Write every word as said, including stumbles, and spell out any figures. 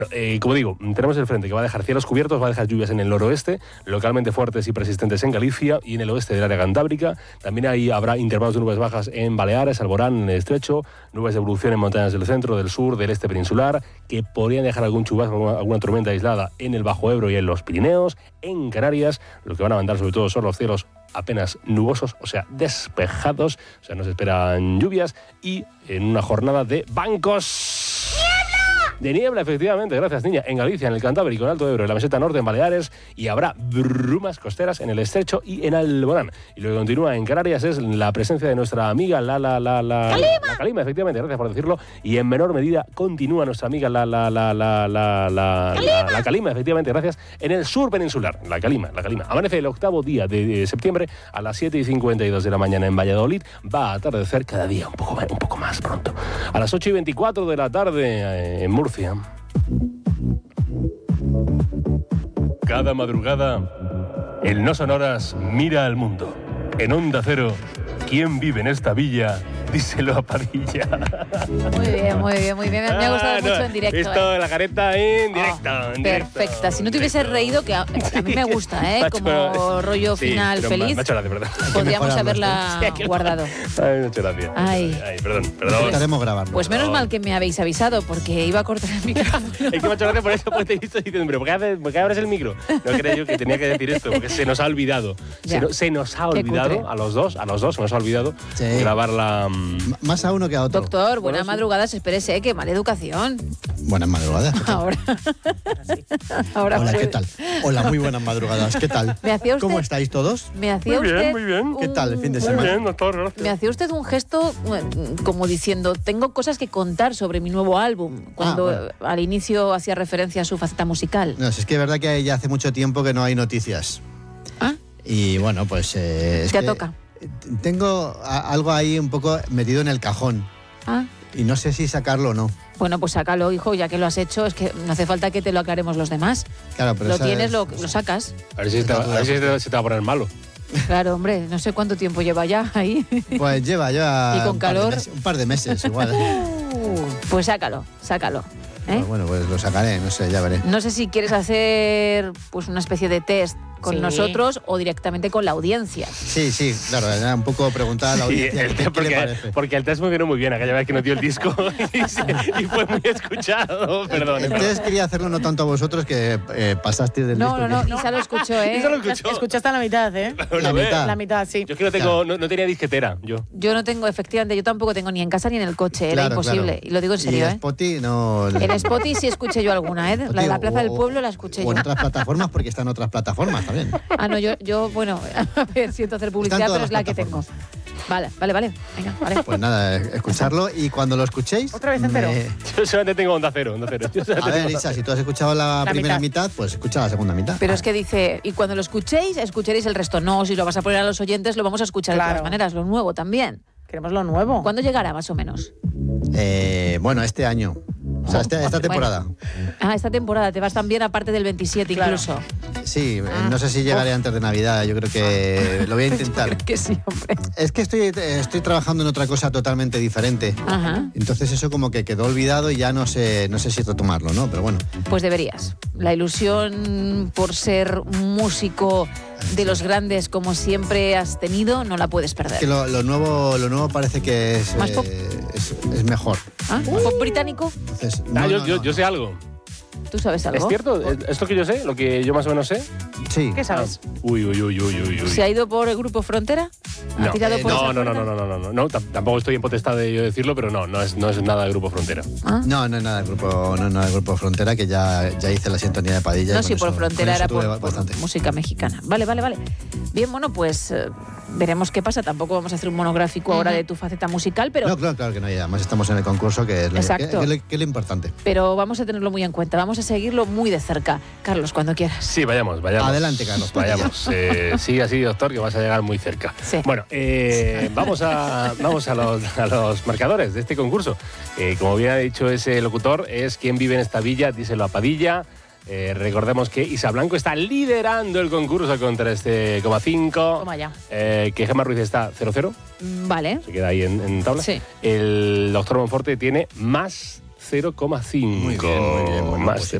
Eh, como digo, tenemos el frente que va a dejar cielos cubiertos, va a dejar lluvias en el noroeste, localmente fuertes y persistentes en Galicia y en el oeste del área cantábrica. También ahí habrá intervalos de nubes bajas en Baleares, Alborán, en el Estrecho, nubes de evolución en montañas del centro, del sur, del este peninsular, que podrían dejar algún chubasco, alguna, alguna tormenta aislada en el Bajo Ebro y en los Pirineos. En Canarias, lo que van a mandar sobre todo son los cielos apenas nubosos, o sea, despejados, o sea, no se esperan lluvias, y en una jornada de bancos... De niebla, efectivamente, gracias, niña. En Galicia, en el Cantábrico, en el Alto Ebro, en la meseta norte, en Baleares, y habrá brumas costeras en el Estrecho y en Alborán. Y lo que continúa en Canarias es la presencia de nuestra amiga la la la la Calima. La Calima, efectivamente, gracias por decirlo. Y en menor medida continúa nuestra amiga la la la la la la Calima. La, la Calima, efectivamente, gracias. En el sur peninsular, la Calima, la Calima. Amanece el octavo día de, de septiembre a las siete y cincuenta y dos de la mañana en Valladolid. Va a atardecer cada día un poco, un poco más pronto. A las ocho y veinticuatro de la tarde eh, en Murcia. Cada madrugada, el No Sonoras mira al mundo. En Onda Cero, ¿quién vive en esta villa? Díselo a Padilla. Muy bien, muy bien, muy bien. Me ha gustado Ah, mucho no, en directo. Esto, ¿eh? la careta en directo. Oh, en perfecta. directo, Si no te hubieses directo. reído, que a, a mí me gusta, ¿eh? Macho, Como rollo sí, final pero feliz. Macho, de verdad. Podríamos mejorarlo, haberla Sí, hay que- guardado. Ay, muchas gracias. Ay. Ay, perdón, perdón. Intentaremos grabarlo. Pues menos mal que me habéis avisado, porque iba a cortar el micrófono. Es que me ha hecho gracia por eso, porque te he visto diciendo, pero ¿por qué, haces- por qué abres el micro? No creía yo que tenía que decir esto, porque se nos ha olvidado. Se, Ya. no- se nos ha Qué olvidado, cutre. a los dos, a los dos, se nos ha olvidado Sí. grabar la... mm, M- Más a uno que a otro. Doctor, buenas Bueno, sí. madrugadas, espérese, que mala educación. Buenas madrugadas. ¿qué tal? Ahora. Ahora Hola, puede. ¿qué tal? Hola, muy buenas madrugadas. ¿Qué tal? ¿Me hacía usted- ¿Cómo estáis todos? Me hacía Muy bien, usted muy bien. ¿Qué tal el fin de un- semana? Muy bien, doctor, gracias. Me hacía usted un gesto mm, como diciendo, tengo cosas que contar sobre mi nuevo álbum, cuando Ah, bueno. al inicio hacía referencia a su faceta musical. No, si es que es verdad que ya hace mucho tiempo que no hay noticias. ¿Ah? Y bueno, pues... Eh, es Ya que toca. Tengo a- algo ahí un poco metido en el cajón. Ah, Y no sé si sacarlo o no. bueno, pues sácalo, hijo, ya que lo has hecho, es que no hace falta que te lo aclaremos los demás. Claro, pero Lo esa tienes, es- lo, lo sacas. A ver si, se te, va- a ver si se te- se te va a poner malo. Claro, hombre, no sé cuánto tiempo lleva ya ahí. Pues lleva ya... ¿Y con un par de calor? meses- un par de meses igual. Pues sácalo, sácalo. ¿eh? Pues bueno, pues lo sacaré, no sé, ya veré. No sé si quieres hacer pues una especie de test con Sí. nosotros o directamente con la audiencia. Sí, sí, claro, era un poco preguntar a la Sí, audiencia el qué, test, qué le porque, parece. porque el test funcionó muy bien aquella vez que nos dio el disco y, se- y fue muy escuchado. Perdón. Entonces quería hacerlo no tanto a vosotros que eh, pasasteis del No, disco. no, no, que- Isa lo escuchó, ¿eh? Isa lo escuchó. Escuchaste a la mitad, ¿eh? La mitad. La mitad, sí. Yo es que no, tengo, no, no tenía disquetera, yo. Yo no tengo, efectivamente, yo tampoco tengo ni en casa ni en el coche, era Claro, imposible. claro. Y lo digo en serio, y ¿eh? Spotify no... En Spotify sí escuché yo alguna, ¿eh? La de la Spotify Plaza o- del Pueblo la escuché O yo. en otras plataformas, porque está en otras plataformas también. Ah, no, yo, yo, bueno, a ver, siento hacer publicidad, Están pero todas es la las que tengo. plataformas. Vale, vale, vale. Venga, vale. Pues nada, escucharlo y cuando lo escuchéis... Otra vez entero. me- Yo solamente tengo onda cero, onda cero. Yo solamente A ver, tengo Isa, onda si tú has escuchado la, La primera mitad. mitad. pues escucha la segunda mitad. Pero es que dice, y cuando lo escuchéis, escucharéis el resto. No, si lo vas a poner a los oyentes, lo vamos a escuchar de Claro. todas maneras, lo nuevo también. Queremos lo nuevo. ¿Cuándo llegará, más o menos? Eh, bueno, este año. O sea, este- esta Bueno. temporada. Ah, esta temporada, te vas también aparte del veintisiete Claro. incluso. Sí, eh, Ah. no sé si llegaré antes de Navidad. Yo creo que lo voy a intentar. Creo que sí, hombre. Es que estoy, estoy trabajando en otra cosa totalmente diferente. Ajá. Entonces eso como que quedó olvidado y ya no sé, no sé si retomarlo, ¿no? Pero bueno. Pues deberías. La ilusión por ser músico de los grandes como siempre has tenido, no la puedes perder. Que lo, lo nuevo, lo nuevo parece que es, ¿Más pop? eh, es, es mejor. ¿Ah? ¿Pop británico? Entonces, Ah, no, yo, no, yo, no. yo sé algo. ¿Tú sabes algo? ¿Es cierto? ¿Esto que yo sé? ¿Lo que yo más o menos sé? Sí. ¿Qué sabes? Uy, uy, uy, uy, uy, uy. ¿Se ha ido por el grupo Frontera? ¿Ha No, tirado eh, por no, esa no, no, puerta? no, no, no, no, no, tam- tampoco estoy en potestad de yo decirlo, pero no, no es, no es nada de Grupo Frontera. ¿Ah? No, no es nada del grupo, no es nada del grupo Frontera, que ya, ya hice la sintonía de Padilla. No, y sí, con por eso- Frontera con eso era tuve por, por bastante. música mexicana. Vale, vale, vale. Bien, bueno, pues eh, veremos qué pasa. Tampoco vamos a hacer un monográfico ahora Ujú. de tu faceta musical, pero, No, claro, claro que no, y además estamos en el concurso, que es lo, Exacto. que- que es lo- que es lo importante. pero vamos a tenerlo muy en cuenta. Vamos a seguirlo muy de cerca. Carlos, cuando quieras. Sí, vayamos, vayamos. Adelante, Carlos, Padilla. Vayamos. Eh, sigue así, doctor, que vas a llegar muy cerca. Sí. Bueno, eh, vamos, a, vamos a, los, a los marcadores de este concurso. Eh, como bien ha dicho ese locutor, es ¿quién vive en esta villa? Díselo a Padilla. Eh, recordemos que Isa Blanco está liderando el concurso con tres coma cinco. Toma ya. Eh, que Gemma Ruiz está cero cero. Mm, Vale. Se queda ahí en, en tabla. Sí. El doctor Monforte tiene más cero coma cinco. Muy bien, muy bien. Bueno, Más pues